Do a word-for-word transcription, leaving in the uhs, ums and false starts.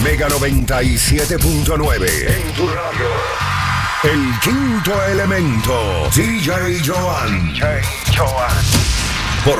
Mega noventa y siete punto nueve. En tu radio. El quinto elemento. D J Joan. D J Joan.